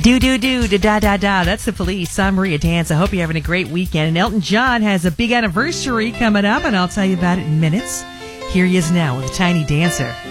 Do, da, da, da. That's the Police. I'm Maria Dance. I hope you're having a great weekend. And Elton John has a big anniversary coming up, and I'll tell you about it in minutes. Here he is now with a Tiny Dancer.